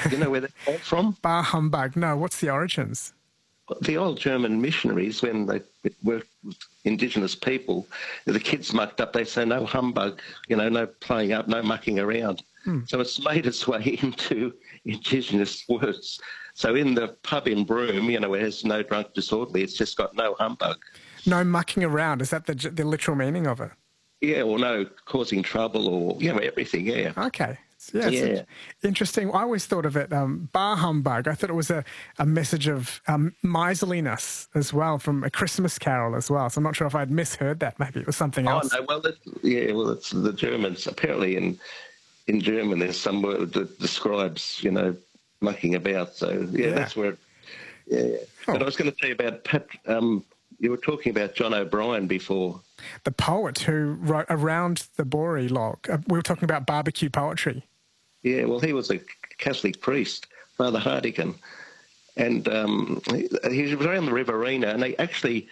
You know where they came from? Bar humbug. No, what's the origins? The old German missionaries, when they worked with Indigenous people, the kids mucked up, they say no humbug, no playing up, no mucking around. So it's made its way into Indigenous words. So in the pub in Broome, where there's no drunk disorderly, it's just got no humbug. No mucking around. Is that the literal meaning of it? Yeah, or no causing trouble or, everything, yeah. Okay. It's interesting. I always thought of it, bar humbug. I thought it was a message of miserliness as well, from A Christmas Carol as well. So I'm not sure if I'd misheard that. Maybe it was something else. Oh, no, it's the Germans. Apparently in German there's some word that describes, mucking about. So, that's where Oh. But I was going to tell you about you were talking about John O'Brien before. The poet who wrote Around the Bory Log. We were talking about barbecue poetry. Yeah, well, he was a Catholic priest, Father Hardigan, and he was around the Riverina, and I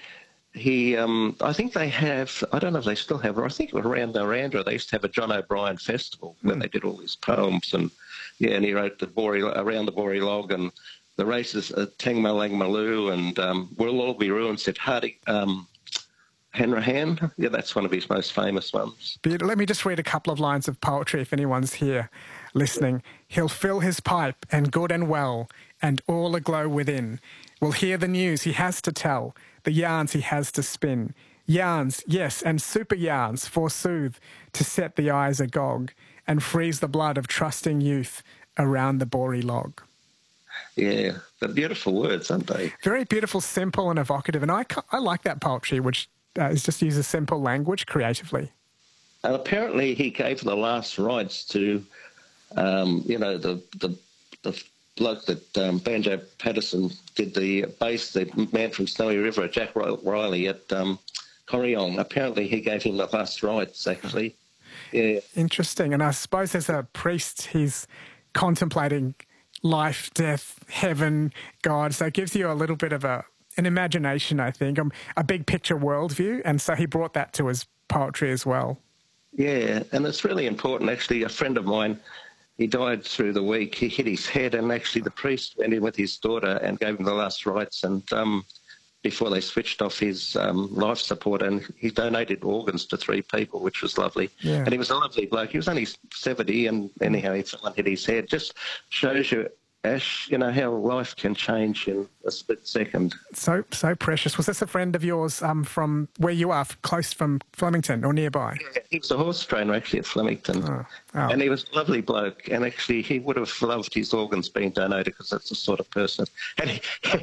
think they have, I don't know if they still have, or I think around Narrandera they used to have a John O'Brien festival where they did all his poems, and he wrote Around the Bory Log, and the races at Tangma Langmaloo, and We'll All Be Ruined, said Hanrahan. Yeah, that's one of his most famous ones. Let me just read a couple of lines of poetry if anyone's here listening. He'll fill his pipe, and good and well, and all aglow within. We'll hear the news he has to tell, the yarns he has to spin. Yarns, yes, and super yarns, forsooth, to set the eyes agog, and freeze the blood of trusting youth around the Bory Log. Yeah, they're beautiful words, aren't they? Very beautiful, simple and evocative. And I like that poetry, which is just uses simple language creatively. And apparently he gave the last rites to, the bloke that Banjo Patterson did the man from Snowy River, Jack Riley at Corryong. Apparently he gave him the last rites, actually. Yeah. Interesting. And I suppose as a priest, he's contemplating life, death, heaven, God. So it gives you a little bit of an imagination, I think, a big picture worldview. And so he brought that to his poetry as well. Yeah, and it's really important. Actually, a friend of mine, he died through the week. He hit his head, and actually the priest went in with his daughter and gave him the last rites, and before they switched off his life support, and he donated organs to 3 people, which was lovely. Yeah. And he was a lovely bloke. He was only 70, and anyhow, he fell and hit his head. Just shows you, Ash, how life can change in a split second. So precious. Was this a friend of yours from where you are, close from Flemington or nearby? Yeah, he was a horse trainer actually at Flemington. Oh. And he was a lovely bloke, and actually he would have loved his organs being donated because that's the sort of person. And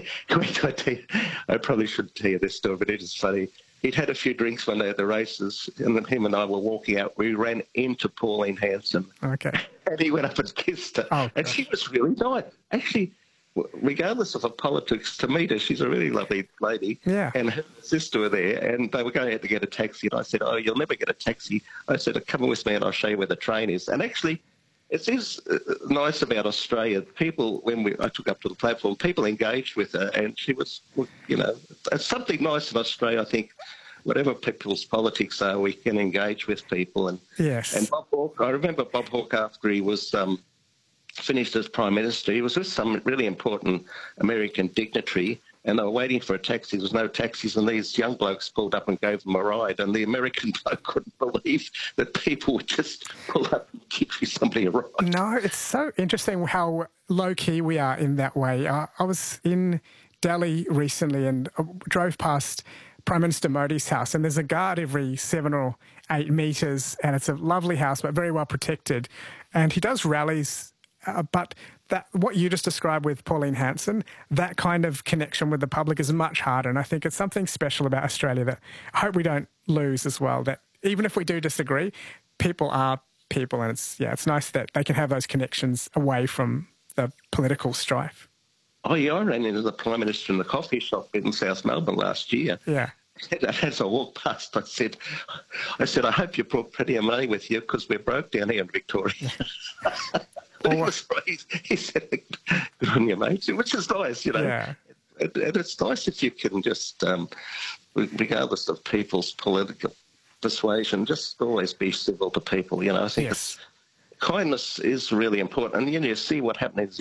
I probably shouldn't tell you this story, but it is funny. He'd had a few drinks one day at the races, and then him and I were walking out. We ran into Pauline Hanson. Okay. And he went up and kissed her. Oh, and she was really nice. Actually, regardless of her politics, to meet her, she's a really lovely lady. Yeah. And her sister were there, and they were going out to get a taxi. And I said, "Oh, you'll never get a taxi." I said, "Come with me and I'll show you where the train is." And actually, it is nice about Australia. People, I took up to the platform, people engaged with her, and she was, it's something nice in Australia, I think. Whatever people's politics are, we can engage with people. And yes. And Bob Hawke, I remember Bob Hawke after he was finished as Prime Minister, he was with some really important American dignitary, and they were waiting for a taxi. There was no taxis, and these young blokes pulled up and gave them a ride, and the American bloke couldn't believe that people would just pull up and give somebody a ride. No, it's so interesting how low-key we are in that way. I was in Delhi recently and drove past Prime Minister Modi's house, and there's a guard every 7 or 8 metres, and it's a lovely house, but very well protected. And he does rallies, but what you just described with Pauline Hanson, that kind of connection with the public is much harder. And I think it's something special about Australia that I hope we don't lose as well, that even if we do disagree, people are people, and it's nice that they can have those connections away from the political strife. Oh, yeah, I ran into the Prime Minister in the coffee shop in South Melbourne last year. Yeah. As I walked past, I said, I hope you brought plenty of money with you because we're broke down here in Victoria. But he said, good on you, mate, which is nice, Yeah. And it's nice if you can just, regardless of people's political persuasion, just always be civil to people, I think kindness is really important. And you see what happened in